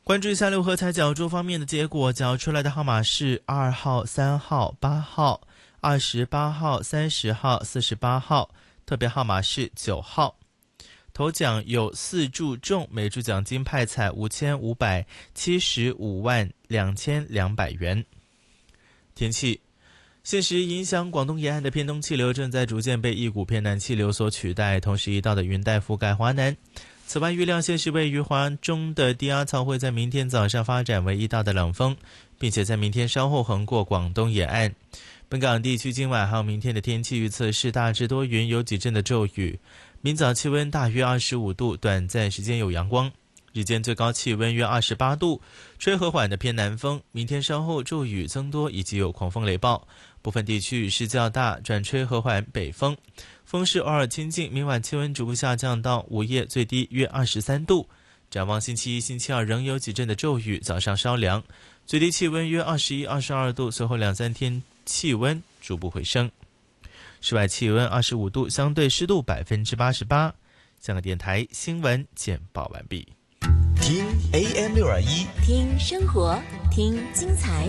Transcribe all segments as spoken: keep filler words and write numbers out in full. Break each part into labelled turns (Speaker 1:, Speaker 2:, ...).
Speaker 1: 关注一下六合彩角注方面的结果，缴出来的号码是二号、三号、八号、二十八号、三十号、四十八号，特别号码是九号。头奖有四注中，每注奖金派彩五千五百七十五万两千两百元。天气，现时影响广东沿岸的偏东气流正在逐渐被一股偏南气流所取代，同时一道的云带覆盖华南。此外，预料现时位于华中的低压槽会在明天早上发展为一道的冷锋，并且在明天稍后横过广东沿岸。本港地区今晚还有明天的天气预测是大致多云，有几阵的骤雨。明早气温大约二十五度，短暂时间有阳光，日间最高气温约二十八度，吹和缓的偏南风。明天稍后骤雨增多，以及有狂风雷暴，部分地区雨势较大，转吹和缓北风，风势偶尔清劲。明晚气温逐步下降到午夜最低约二十三度。展望星期一、星期二仍有几阵的骤雨，早上稍凉，最低气温约二十一、二十二度，随后两三天气温逐步回升。室外气温二十五度，相对湿度百分之八十八。香港电台新闻简报完毕。
Speaker 2: 听 A M 六二一，
Speaker 3: 听生活，听精彩。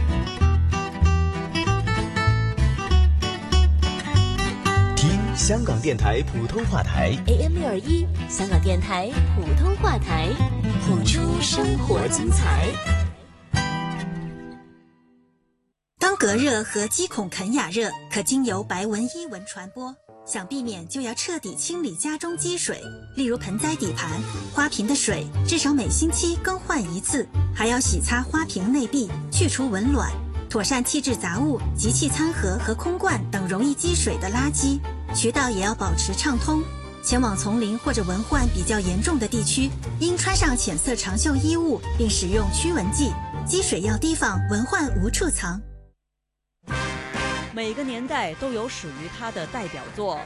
Speaker 2: 听香港电台普通话台
Speaker 3: A M 六二一，香港电台普通话台，谱出生活精彩。
Speaker 4: 当隔热和肌孔肯亚热可经由白纹伊纹传播，想避免就要彻底清理家中积水，例如盆栽底盘、花瓶的水至少每星期更换一次，还要洗擦花瓶内壁，去除蚊卵，妥善弃置杂物及气餐盒和空罐等容易积水的垃圾，渠道也要保持畅通。前往丛林或者蚊患比较严重的地区，应穿上浅色长袖衣物，并使用驱蚊剂，积水要提防，蚊患无处藏。
Speaker 5: 每个年代都有属于它的代表作。